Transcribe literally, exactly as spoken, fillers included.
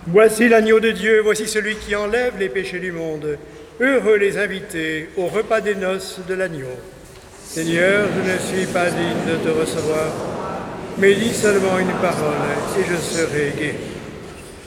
Voici l'agneau de Dieu, voici celui qui enlève les péchés du monde. Heureux les invités au repas des noces de l'agneau. Seigneur, je ne suis pas digne de te recevoir, mais dis seulement une parole et je serai guéri.